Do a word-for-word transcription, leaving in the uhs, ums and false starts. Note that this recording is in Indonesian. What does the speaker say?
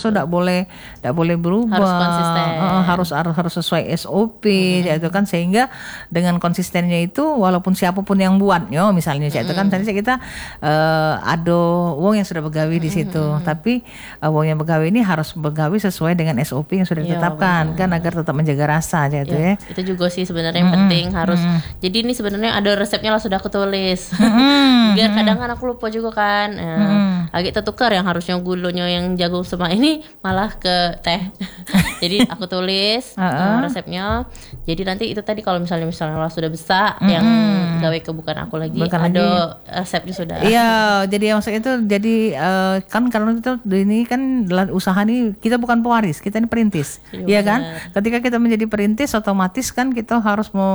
so tidak boleh tidak boleh berubah. Harus konsisten. Uh, harus harus harus sesuai S O P, hmm. itu kan sehingga dengan konsistennya itu walaupun siapapun yang buat, yo misalnya hmm. itu kan tadi kita uh, ada wong yang sudah begawi di situ, hmm. tapi uh, wong yang begawi ini harus begawi sesuai dengan S O P yang sudah ditetapkan, ya, kan agar tetap menjaga rasa aja itu ya. ya. Itu juga sih sebenarnya yang hmm. penting harus. Hmm. Jadi ini sebenarnya ada resepnya lah sudah aku tulis. Hmm. Biar kadang kan aku lupa juga kan. Nah, hmm. agak tertukar yang harusnya gulanya yang jagung semua ini malah ke teh. Jadi aku tulis uh-uh. resepnya. Jadi nanti itu tadi kalau misalnya misalnya lah sudah besar mm-hmm. yang gawe ke bukan aku lagi bukan ada lagi. Resepnya sudah. Iya, jadi maksudnya itu jadi uh, kan kalau itu ini kan usaha nih kita bukan pewaris, kita ini perintis. Iya kan? Ketika kita menjadi perintis otomatis kan kita harus mau